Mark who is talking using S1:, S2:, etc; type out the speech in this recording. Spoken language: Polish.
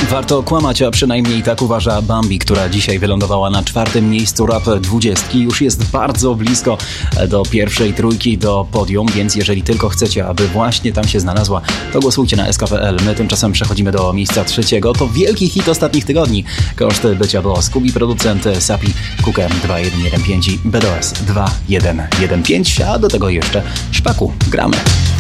S1: Warto kłamać, a przynajmniej tak uważa Bambi, która dzisiaj wylądowała na 4. miejscu Rap 20. Już jest bardzo blisko do pierwszej trójki, do podium, więc jeżeli tylko chcecie, aby właśnie tam się znalazła, to głosujcie na SK.pl. My tymczasem przechodzimy do miejsca 3. To wielki hit ostatnich tygodni. Koszt bycia było Scooby, producent Sapi, Kukem 2115 i BDOS 2115, a do tego jeszcze Szpaku. Gramy.